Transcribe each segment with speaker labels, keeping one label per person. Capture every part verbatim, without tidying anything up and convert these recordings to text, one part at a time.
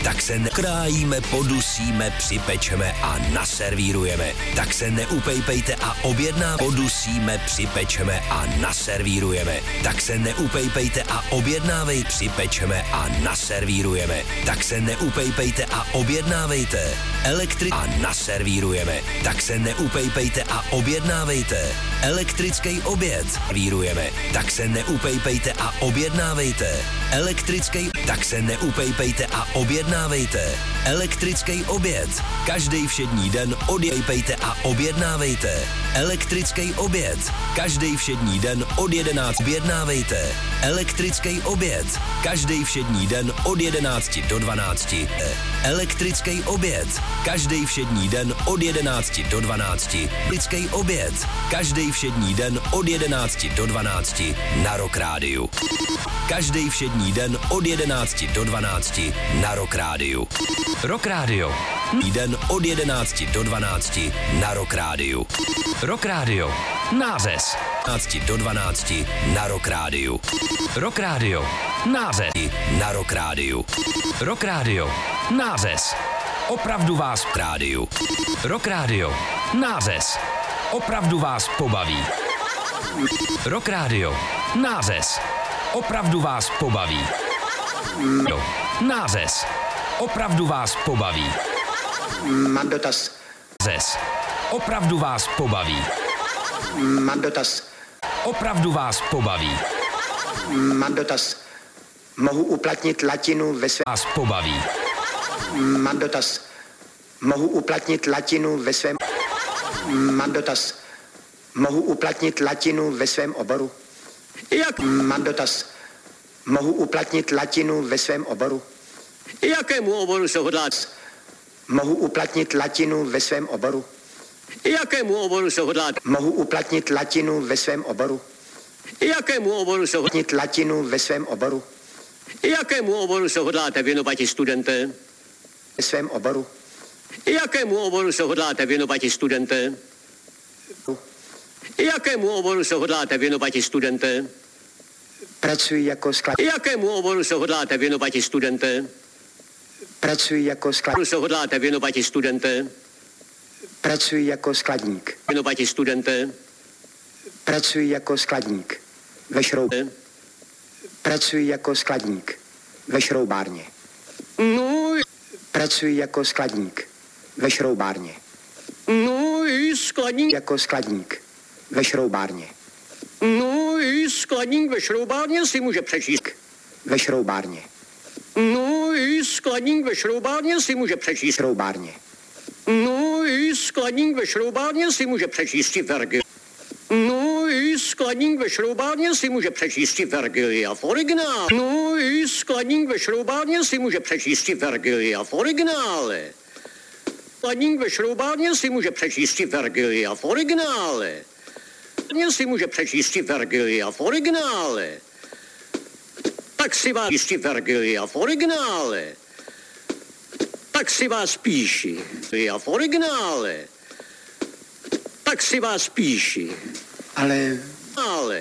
Speaker 1: tak se nekrájíme, podusíme, připečeme a naservírujeme. Tak se neupejpejte a objedná podusíme, připečeme a naservírujeme. Tak se neupejpejte a objednávej, připečeme a naservírujeme. Tak se neupejpejte a objednávejte. Elektri a naservírujeme. Tak se neupejpejte a objednávejte. Elektrický oběd. Vírujeme. Tak se neupejpejte a objednávejte. Elektrický, tak se neupejpejte a objednávejte. Elektrický oběd. Každý všední den odjejpejte a objednávejte. Elektrický oběd. Každý všední den od jedenácti objednávejte. Elektrický oběd. Každý všední den od jedenácti do dvanácti. Elektrický oběd. Každý všední den od jedenácti do dvanácti. Elektrický oběd. Každý všední den od jedenácti do dvanácti na Rock Rádiu. Každý všední den od jedenácti do dvanácti na Rock Rádiu. Rock Radio. Den od jedenácti do dvanácti na Rock Rádiu. Rock Radio. Nářez. jedenácti do dvanácti na Rock Rádiu. Rock Radio. Nářez. Na Rock Rádiu. Rock Radio. Nářez. Opravdu vás v rádiu. Rock Radio. Nářez. Opravdu vás pobaví. Rock Radio. Nářez. Opravdu vás pobaví. Nářez. Opravdu vás pobaví.
Speaker 2: Mám dotaz.
Speaker 1: Nářez. Opravdu vás pobaví.
Speaker 2: Mám dotaz.
Speaker 1: Opravdu vás pobaví.
Speaker 2: Mám dotaz. Mohu uplatnit latinu ve svém...
Speaker 1: Vás pobaví.
Speaker 2: Mám dotaz. Mohu uplatnit latinu ve svém... Mám dotaz. Mohu uplatnit latinu ve svém oboru?
Speaker 3: Jak?
Speaker 2: Mám dotaz. Mohu uplatnit latinu ve svém oboru?
Speaker 3: Jakému oboru se hodláte?
Speaker 2: Mohu uplatnit latinu ve svém oboru?
Speaker 3: Jakému oboru se hodláte?
Speaker 2: Mohu uplatnit latinu ve svém oboru?
Speaker 3: Jakému oboru se hodláte?
Speaker 2: Uplatnit latinu ve svém oboru?
Speaker 3: Jakému oboru se hodláte věnovat, studenté?
Speaker 2: Ve svém oboru?
Speaker 3: Jakému oboru se hodláte věnovat, studenté? Jakému oboru se hodláte věnovat, studenté?
Speaker 2: Pracuji jako skladník.
Speaker 3: Jakému oboru se hodláte věnovat, studenté?
Speaker 2: Pracuji jako skladník.
Speaker 3: Se hodláte věnovat, studenté?
Speaker 2: Pracuji jako skladník.
Speaker 3: Věnovat, studenté?
Speaker 2: Pracuji jako skladník. Ve šroub... Pracuji jako skladník. Ve šroubárně.
Speaker 3: No...
Speaker 2: Pracuji jako skladník. Ve šroubárně.
Speaker 3: No i skladník.
Speaker 2: Jako skladník. Ve šroubárně.
Speaker 3: No i skladník ve šroubárně si může přečíst.
Speaker 2: Ve šroubárně.
Speaker 3: No i skladník ve šroubárně si může přečíst.
Speaker 2: Šroubárně.
Speaker 3: No i skladník ve šroubárně si může přečíst Vergil. No i skladník ve šroubárně si může přečíst Vergilia v originále. No i skladník ve šroubárně si může přečíst Vergilia v originále. Skladník ve šroubárně si může přečíst Vergilia v originále. Si může přečíst Vergilia v originále. Tak si vás píši Vergilia v originále. Tak si vás píši Vergilia v originále. Tak si vás píši.
Speaker 2: Ale...
Speaker 3: Ale.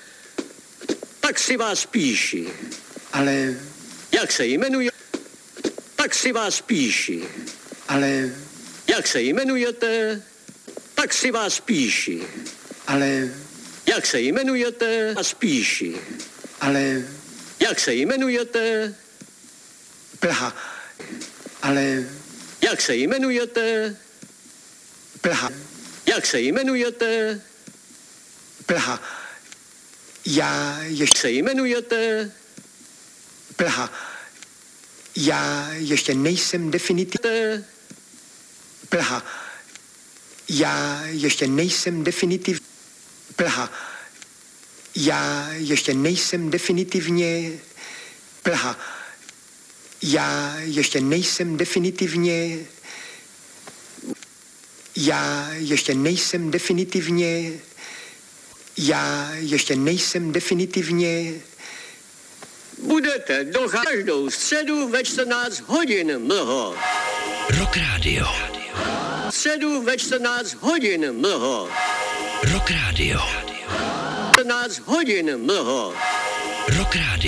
Speaker 3: Tak si vás píši.
Speaker 2: Ale...
Speaker 3: Jak se jmenuje? Tak si vás píši.
Speaker 2: Ale...
Speaker 3: Jak se jmenujete? Tak si vás píši.
Speaker 2: Ale...
Speaker 3: Jak se jmenujete? A spíši.
Speaker 2: Ale...
Speaker 3: Jak se jmenujete?
Speaker 2: Plha. Ale...
Speaker 3: Jak se jmenujete?
Speaker 2: Plha.
Speaker 3: Jak se jmenujete?
Speaker 2: Plha. Já ještě...
Speaker 3: Se jmenujete?
Speaker 2: Plha. Já ještě nejsem definitivní. Plha. Já ještě nejsem definitiv... Plha. Já ještě nejsem definitivně... Plha. Já ještě nejsem definitivně... Já ještě nejsem definitivně... Já ještě nejsem definitivně...
Speaker 3: Budete docházet každou středu ve čtrnáct hodin, mlho.
Speaker 1: Rock Radio.
Speaker 3: Středu ve čtrnáct hodin, mlho.
Speaker 1: Rock Radio.
Speaker 3: čtrnáct hodin, mlho.
Speaker 1: Rock Radio.